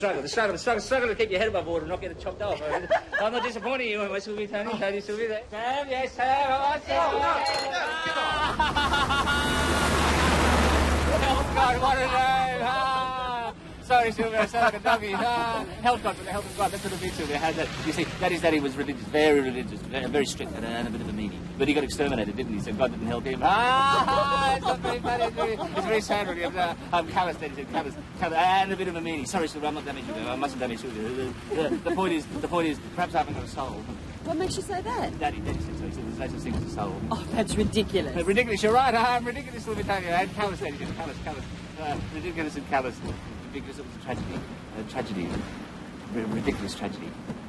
Struggle to keep your head above water and not get it chopped off. I'm not disappointing you, my Sylvie, Tony. Tony, Sylvie. Sam, yes, Sam. Oh, God, what a name. Sorry, Sylvia, I sound like a dummy. Health God, for the help of God, that's what it means, Sylvia. How's that? You see, Daddy's daddy was religious, very strict, and a bit of a meanie. But he got exterminated, didn't he? So God didn't help him. It's not very funny. It's very sad, really. I'm callous, Daddy said, callous, and a bit of a meanie. Sorry, Sylvia, I'm not damaging you. I mustn't damage Sylvia. The point is, perhaps I haven't got a soul. What makes you say that? Daddy said so. He said there's no such thing as a soul. Oh, that's ridiculous. Ridiculous, you're right. I'm ridiculous, Sylvia, and callous, Daddy said, callous. Ridiculous and callous. Because it was a tragedy. Ridiculous tragedy.